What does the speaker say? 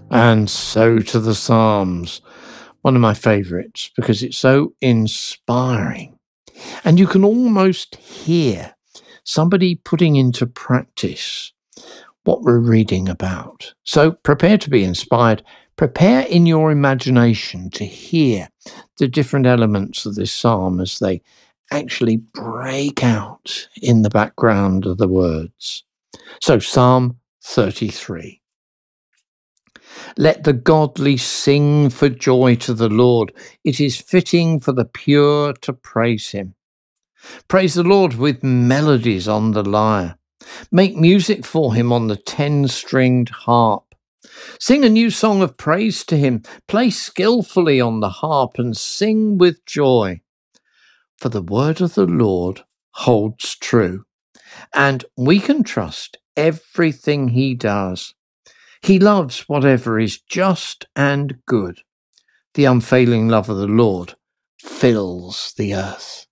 And so to the Psalms, one of my favorites because it's so inspiring. And you can almost hear somebody putting into practice what we're reading about. So prepare to be inspired. Prepare in your imagination to hear the different elements of this psalm as they actually break out in the background of the words. So Psalm 33. Let the godly sing for joy to the Lord. It is fitting for the pure to praise him. Praise the Lord with melodies on the lyre. Make music for him on the 10-stringed harp. Sing a new song of praise to him. Play skillfully on the harp and sing with joy. For the word of the Lord holds true, and we can trust everything he does. He loves whatever is just and good. The unfailing love of the Lord fills the earth.